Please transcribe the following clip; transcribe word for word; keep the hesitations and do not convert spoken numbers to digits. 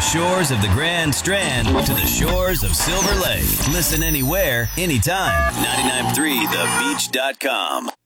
shores of the Grand Strand to the shores of Silver Lake. Listen anywhere, anytime. ninety-nine point three the beach dot com.